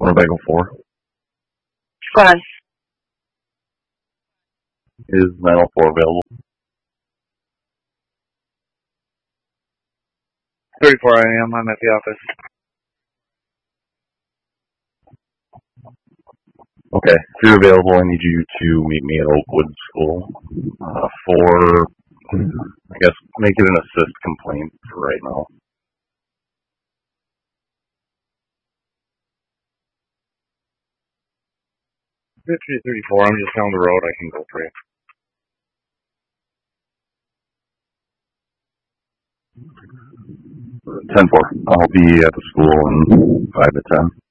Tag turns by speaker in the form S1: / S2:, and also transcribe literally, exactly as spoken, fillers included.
S1: Winnebago four.
S2: Go on.
S1: Is nine oh four available?
S3: thirty-four I am. I'm at the office.
S1: Okay, if you're available, I need you to meet me at Oakwood School uh, for, I guess, make it an assist complaint for right now.
S3: fifty to thirty-four, I'm just down the road. I can go for you.
S1: ten four. I'll be at the school in five to ten.